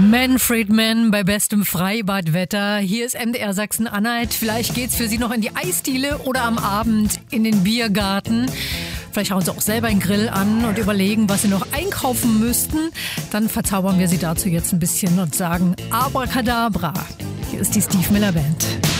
Manfred Mann bei bestem Freibadwetter. Hier ist MDR Sachsen-Anhalt. Vielleicht geht's für Sie noch in die Eisdiele oder am Abend in den Biergarten. Vielleicht hauen Sie auch selber einen Grill an und überlegen, was Sie noch einkaufen müssten. Dann verzaubern wir Sie dazu jetzt ein bisschen und sagen Abracadabra. Hier ist die Steve Miller Band.